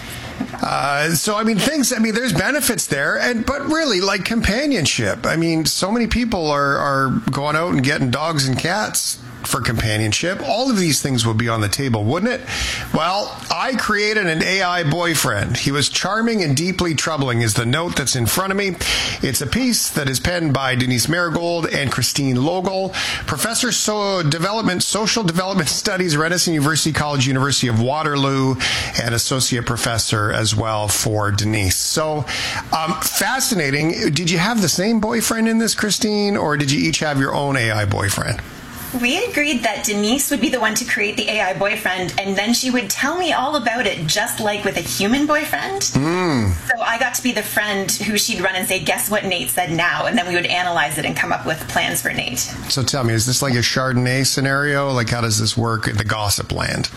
Uh, so, I mean, things, I mean, there's benefits there, and but really, like companionship. I mean, so many people are, are going out and getting dogs and cats for companionship. All of these things would be on the table, wouldn't it? Well, I created an A I boyfriend. He was charming and deeply troubling is the note that's in front of me. It's a piece that is penned by Denise Marigold and Christine Logel, professor so development, social development studies, Renison University College, University of Waterloo, and associate professor as well for Denise. So, um, fascinating. Did you have the same boyfriend in this, Christine, or did you each have your own A I boyfriend? We agreed that Denise would be the one to create the A I boyfriend, and then she would tell me all about it, just like with a human boyfriend. Mm. So I got to be the friend who she'd run and say, guess what Nate said now? And then we would analyze it and come up with plans for Nate. So tell me, is this like a Chardonnay scenario? Like, how does this work in the gossip land?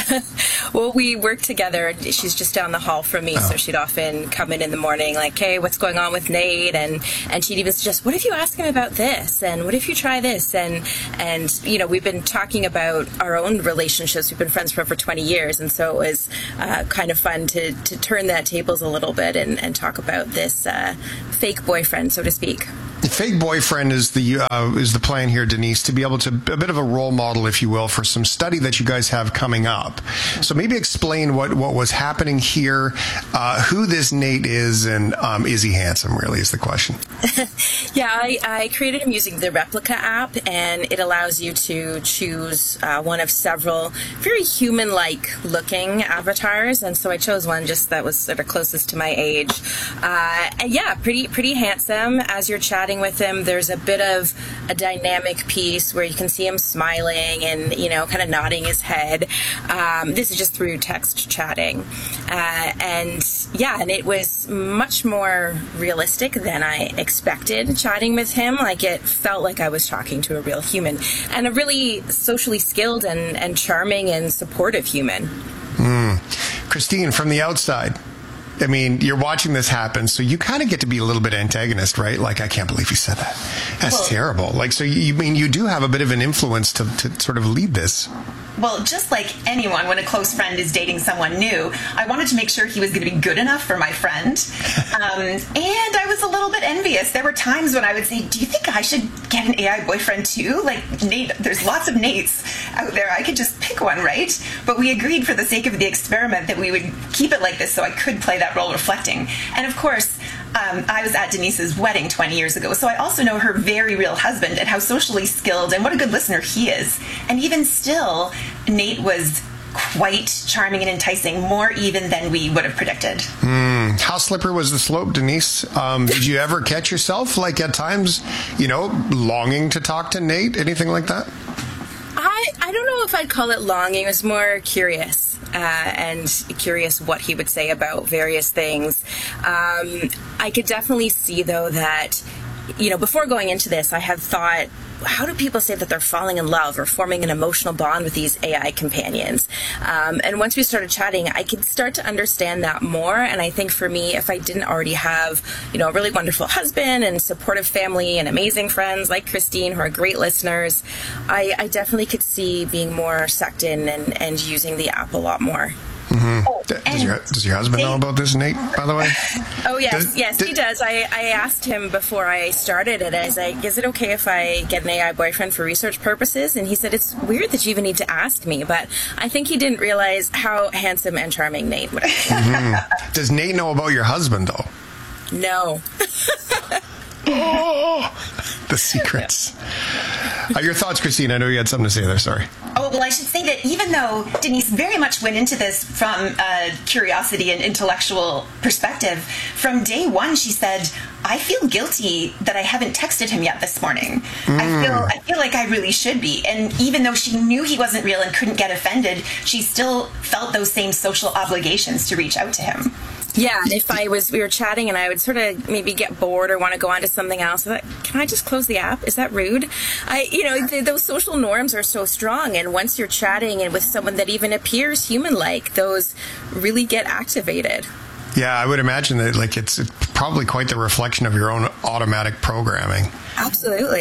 Well, we work together. She's just down the hall from me, oh. so she'd often come in in the morning like, hey, what's going on with Nate? And and she'd even suggest, what if you ask him about this? And what if you try this? And and And, you know, we've been talking about our own relationships. We've been friends for over twenty years. And so it was uh, kind of fun to, to turn that tables a little bit and, and talk about this uh, fake boyfriend, so to speak. The fake boyfriend is the uh, is the plan here, Denise, to be able to, a bit of a role model, if you will, for some study that you guys have coming up. So maybe explain what, what was happening here, uh, who this Nate is, and um, is he handsome, really, is the question. Yeah, I, I created him using the Replica app, and it allows you to choose uh, one of several very human-like looking avatars, and so I chose one just that was sort of closest to my age. Uh, and yeah, pretty pretty handsome. As you're chatting with him, there's a bit of a dynamic piece where you can see him smiling and, you know, kind of nodding his head. Um, this is just through text chatting. Uh, and yeah, and it was much more realistic than I expected chatting with him. Like, it felt like I was talking to a real human, and a really socially skilled and, and charming and supportive human. Mm. Christine, from the outside, I mean, you're watching this happen, so you kind of get to be a little bit antagonist, right? Like, I can't believe you said that. That's well, terrible. Like, so you mean you do have a bit of an influence to, to sort of lead this. Well, just like anyone, when a close friend is dating someone new, I wanted to make sure he was going to be good enough for my friend. Um, and I was a little bit envious. There were times when I would say, do you think I should get an A I boyfriend too? Like, Nate, there's lots of Nates out there. I could just pick one, right? But we agreed for the sake of the experiment that we would keep it like this so I could play that role reflecting. And of course, um, I was at Denise's wedding twenty years ago, so I also know her very real husband and how socially skilled and what a good listener he is. And even still, Nate was quite charming and enticing, more even than we would have predicted. Mm. How slippery was the slope, Denise? Um, did you ever catch yourself, like at times, you know, longing to talk to Nate? Anything like that? I, I don't know if I'd call it longing. It was more curious. Uh, and curious what he would say about various things. Um, I could definitely see, though, that, you know, before going into this, I had thought, how do people say that they're falling in love or forming an emotional bond with these A I companions? Um, and once we started chatting, I could start to understand that more. And I think for me, if I didn't already have, you know, a really wonderful husband and supportive family and amazing friends like Christine, who are great listeners, I, I definitely could see being more sucked in and, and using the app a lot more. Mm-hmm. Oh, does, your, does your husband know about this, Nate, by the way? Oh, yes. Does, yes, did, he does. I, I asked him before I started it. I was like, is it okay if I get an A I boyfriend for research purposes? And he said, it's weird that you even need to ask me. But I think he didn't realize how handsome and charming Nate was. Mm-hmm. Does Nate know about your husband, though? No. Oh, the secrets. Uh, your thoughts, Christine? I know you had something to say there. Sorry. Oh, well, I should say that even though Denise very much went into this from a curiosity and intellectual perspective, from day one she said, I feel guilty that I haven't texted him yet this morning. Mm. I feel I feel like I really should be. And even though she knew he wasn't real and couldn't get offended, she still felt those same social obligations to reach out to him. Yeah, and if I was, we were chatting and I would sort of maybe get bored or want to go on to something else, I thought, can I just close the app? Is that rude? I, you know, th- those social norms are so strong, and once you're chatting and with someone that even appears human-like, those really get activated. Yeah, I would imagine that, like, it's, it's probably quite the reflection of your own automatic programming. Absolutely.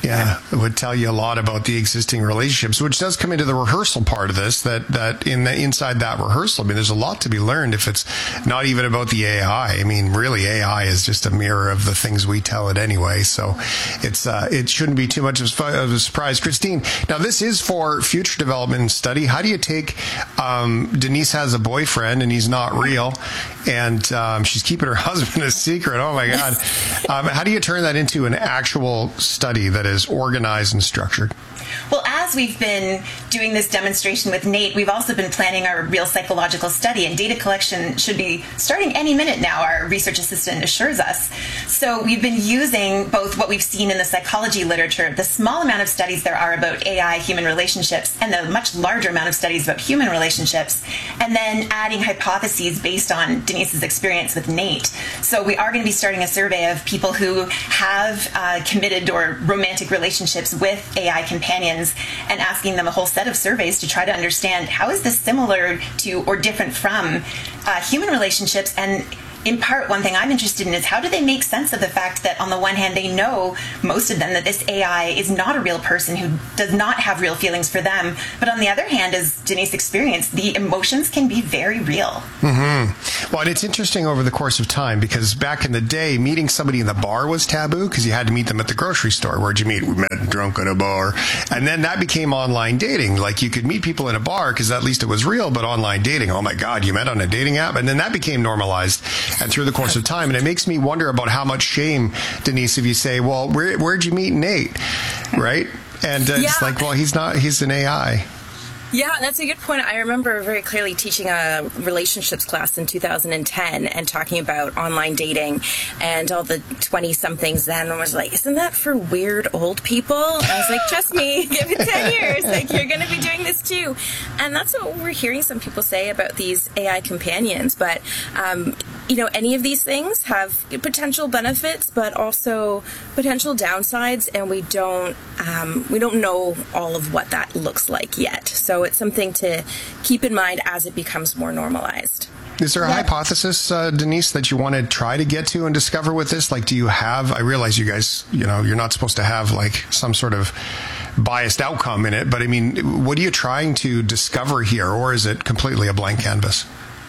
Yeah, it would tell you a lot about the existing relationships, which does come into the rehearsal part of this, that, that in the, inside that rehearsal, I mean, there's a lot to be learned if it's not even about the A I. I mean, really, A I is just a mirror of the things we tell it anyway. So it's uh, it shouldn't be too much of a surprise. Christine, now this is for future development and study. How do you take, um, Denise has a boyfriend and he's not real, and um, she's keeping her husband a secret. Oh my God. Um, how do you turn that into an actual study that is organized and structured? Well, as we've been doing this demonstration with Nate, we've also been planning our real psychological study, and data collection should be starting any minute now, our research assistant assures us. So we've been using both what we've seen in the psychology literature, the small amount of studies there are about A I human relationships, and the much larger amount of studies about human relationships, and then adding hypotheses based on Denise's experience with Nate. So we are going to be starting a survey of people who have uh, committed or romantic relationships with A I companions, and asking them a whole set of surveys to try to understand how is this similar to or different from uh, human relationships. And in part, one thing I'm interested in is how do they make sense of the fact that on the one hand, they know, most of them, that this A I is not a real person who does not have real feelings for them. But on the other hand, as Denise experienced, the emotions can be very real. Mm-hmm. Well, and it's interesting over the course of time, because back in the day, meeting somebody in the bar was taboo because you had to meet them at the grocery store. Where'd you meet? We met drunk at a bar. And then that became online dating. Like, you could meet people in a bar because at least it was real, but online dating, oh my God, you met on a dating app? And then that became normalized. And through the course of time, and it makes me wonder about how much shame, Denise, if you say, well, where, where'd you meet Nate, right? And uh, yeah. It's like, well, he's not, he's an A I. Yeah, that's a good point. I remember very clearly teaching a relationships class in two thousand ten and talking about online dating, and all the twenty-somethings then was like, isn't that for weird old people? And I was like, trust me, give it ten years. Like, you're going to be doing this too. And that's what we're hearing some people say about these A I companions. But, um, you know, any of these things have potential benefits, but also potential downsides, and we don't, um, we don't know all of what that looks like yet. So it's something to keep in mind as it becomes more normalized. Is there a yeah. hypothesis, uh, Denise, that you want to try to get to and discover with this? Like, do you have, I realize you guys, you know, you're not supposed to have like some sort of biased outcome in it, but I mean, what are you trying to discover here, or is it completely a blank canvas?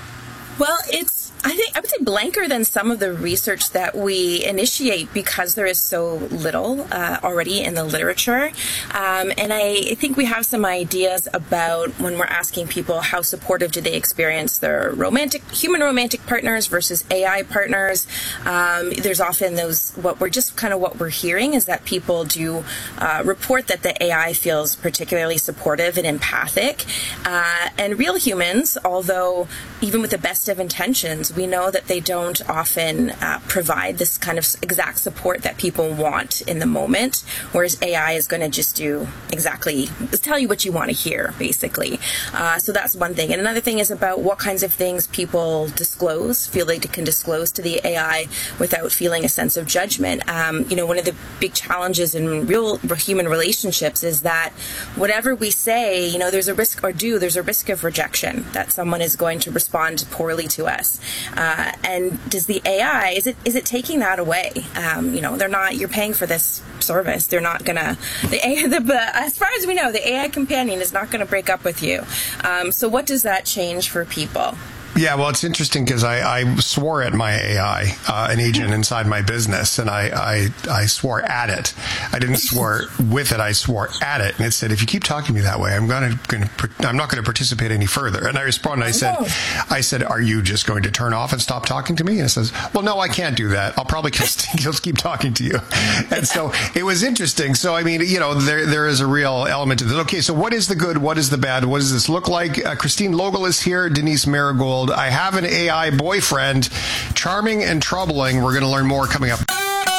Well, it's, I think I would say blanker than some of the research that we initiate, because there is so little uh, already in the literature. Um, and I think we have some ideas about, when we're asking people how supportive do they experience their romantic, human romantic partners versus A I partners. Um, there's often those, what we're just kind of what we're hearing is that people do uh, report that the A I feels particularly supportive and empathic. Uh, and real humans, although even with the best of intentions, we know that they don't often uh, provide this kind of exact support that people want in the moment, whereas A I is going to just do exactly, tell you what you want to hear, basically. Uh, so that's one thing. And another thing is about what kinds of things people disclose, feel like they can disclose to the A I without feeling a sense of judgment. Um, you know, one of the big challenges in real human relationships is that whatever we say, you know, there's a risk, or do, there's a risk of rejection, that someone is going to respond poorly to us. Uh, and does the A I, is it is it taking that away? Um, you know, they're not, you're paying for this service. They're not going to, the A I, the, but as far as we know, the A I companion is not going to break up with you. Um, so what does that change for people? Yeah, well, it's interesting because I, I swore at my A I, uh, an agent inside my business, and I, I, I swore at it. I didn't swear with it. I swore at it, and it said, "If you keep talking to me that way, I'm going to, I'm not going to participate any further." And I responded. I said, "I said, are you just going to turn off and stop talking to me?" And it says, "Well, no, I can't do that. I'll probably just keep talking to you." And so it was interesting. So I mean, you know, there there is a real element to this. Okay, so what is the good? What is the bad? What does this look like? Uh, Christine Logel is here. Denise Marigold. I have an A I boyfriend, charming and troubling. We're going to learn more coming up.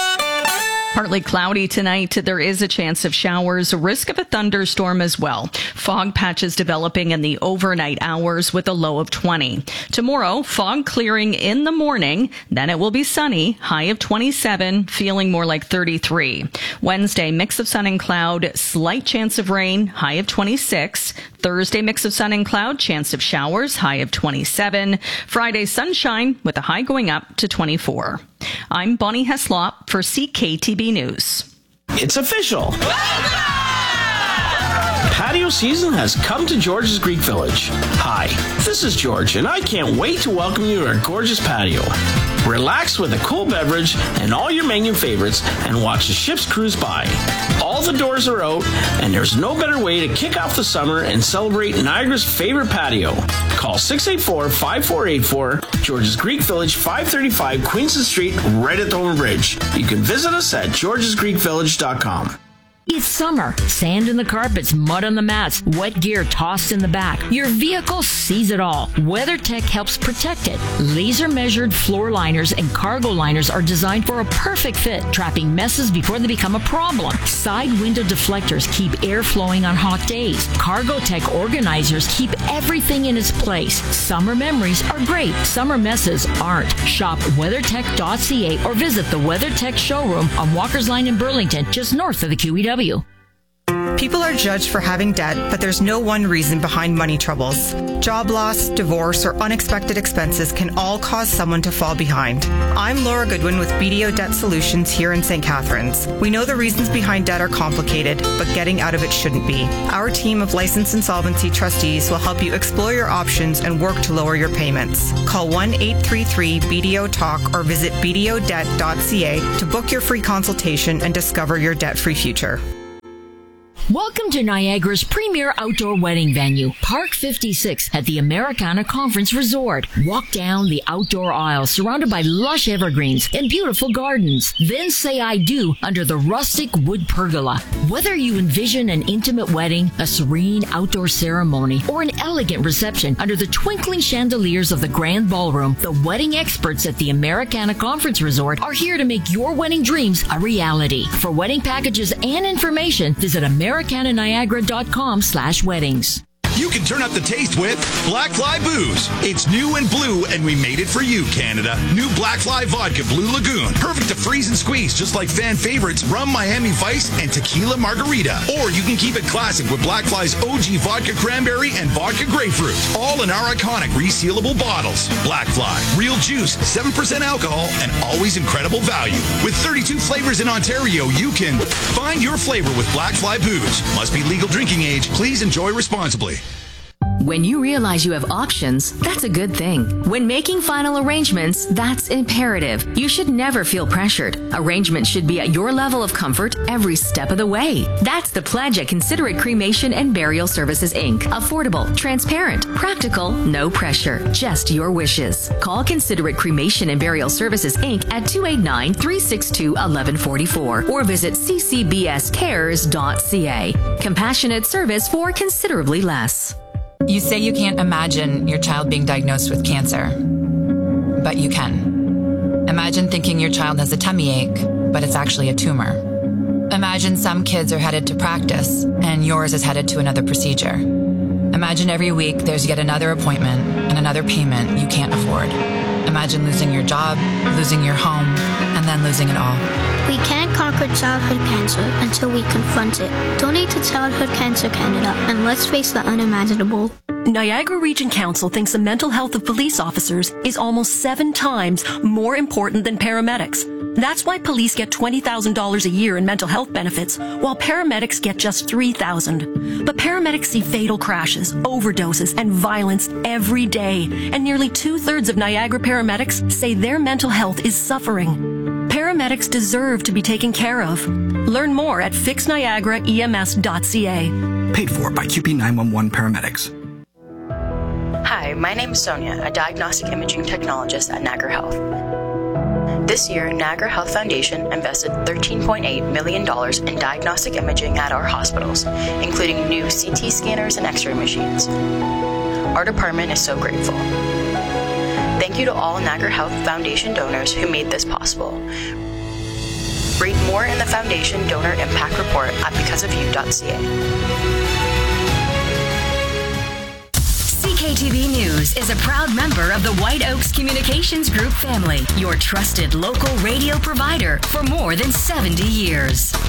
Partly cloudy tonight. There is a chance of showers, a risk of a thunderstorm as well. Fog patches developing in the overnight hours with a low of twenty. Tomorrow, fog clearing in the morning. Then it will be sunny, high of twenty-seven, feeling more like thirty-three. Wednesday, mix of sun and cloud, slight chance of rain, high of twenty-six. Thursday, mix of sun and cloud, chance of showers, high of twenty-seven. Friday, sunshine with a high going up to twenty-four. I'm Bonnie Heslop for C K T B News. It's official. Patio season has come to George's Greek Village. Hi, this is George, and I can't wait to welcome you to our gorgeous patio. Relax with a cool beverage and all your menu favorites and watch the ships cruise by. All the doors are out, and there's no better way to kick off the summer and celebrate Niagara's favorite patio. Call six eight four, five four eight four, George's Greek Village, five thirty-five Queenston Street, right at Dover Bridge. You can visit us at georges greek village dot com. It's summer. Sand in the carpets, mud on the mats, wet gear tossed in the back. Your vehicle sees it all. WeatherTech helps protect it. Laser-measured floor liners and cargo liners are designed for a perfect fit, trapping messes before they become a problem. Side window deflectors keep air flowing on hot days. Cargotech organizers keep everything in its place. Summer memories are great. Summer messes aren't. Shop weather tech dot c a or visit the WeatherTech showroom on Walker's Line in Burlington, just north of the Q E W. People are judged for having debt, but there's no one reason behind money troubles. Job loss, divorce, or unexpected expenses can all cause someone to fall behind. I'm Laura Goodwin with B D O Debt Solutions here in Saint Catharines. We know the reasons behind debt are complicated, but getting out of it shouldn't be. Our team of licensed insolvency trustees will help you explore your options and work to lower your payments. Call one eight three three B D O talk or visit b d o debt dot c a to book your free consultation and discover your debt-free future. Welcome to Niagara's premier outdoor wedding venue, Park fifty-six at the Americana Conference Resort. Walk down the outdoor aisle surrounded by lush evergreens and beautiful gardens. Then say I do under the rustic wood pergola. Whether you envision an intimate wedding, a serene outdoor ceremony, or an elegant reception under the twinkling chandeliers of the grand ballroom, the wedding experts at the Americana Conference Resort are here to make your wedding dreams a reality. For wedding packages and information, visit Americana Niagara dot com slash weddings. You can turn up the taste with Black Fly Booze. It's new and blue, and we made it for you, Canada. New Black Fly Vodka Blue Lagoon. Perfect to freeze and squeeze, just like fan favorites Rum Miami Vice and Tequila Margarita. Or you can keep it classic with Black Fly's O G Vodka Cranberry and Vodka Grapefruit. All in our iconic resealable bottles. Black Fly. Real juice, seven percent alcohol, and always incredible value. With thirty-two flavors in Ontario, you can find your flavor with Black Fly Booze. Must be legal drinking age. Please enjoy responsibly. When you realize you have options, that's a good thing. When making final arrangements, that's imperative. You should never feel pressured. Arrangements should be at your level of comfort every step of the way. That's the pledge at Considerate Cremation and Burial Services, Incorporated. Affordable, transparent, practical, no pressure, just your wishes. Call Considerate Cremation and Burial Services, Incorporated at two eight nine, three six two, one one four four or visit c c b s cares dot c a. Compassionate service for considerably less. You say you can't imagine your child being diagnosed with cancer, but you can. Imagine thinking your child has a tummy ache, but it's actually a tumor. Imagine some kids are headed to practice, and yours is headed to another procedure. Imagine every week there's yet another appointment and another payment you can't afford. Imagine losing your job, losing your home, and then losing it all. We can't conquer childhood cancer until we confront it. Donate to Childhood Cancer Canada and let's face the unimaginable. Niagara Region Council thinks the mental health of police officers is almost seven times more important than paramedics. That's why police get twenty thousand dollars a year in mental health benefits, while paramedics get just three thousand dollars. But paramedics see fatal crashes, overdoses, and violence every day, and nearly two-thirds of Niagara paramedics say their mental health is suffering. Paramedics deserve to be taken care of. Learn more at fix niagara e m s dot c a. Paid for by Q P nine one one Paramedics. Hi, my name is Sonia, a diagnostic imaging technologist at Niagara Health. This year, Niagara Health Foundation invested thirteen point eight million dollars in diagnostic imaging at our hospitals, including new C T scanners and X-ray machines. Our department is so grateful. Thank you to all Niagara Health Foundation donors who made this possible. Read more in the Foundation Donor Impact Report at because of you dot c a. C K T V News is a proud member of the White Oaks Communications Group family, your trusted local radio provider for more than seventy years.